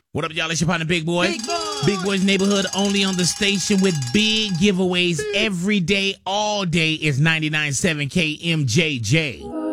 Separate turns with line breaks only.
What up, y'all? It's your partner, Big Boy.
Big Boy.
Big Boy's Neighborhood, only on the station with big giveaways every day, all day is 99.7 KMJJ.